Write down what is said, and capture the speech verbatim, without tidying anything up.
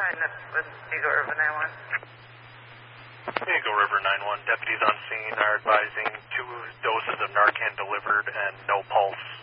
nine, that's with Eagle River nine one. Eagle River nine one, deputies on scene are advising two doses of Narcan delivered and no pulse.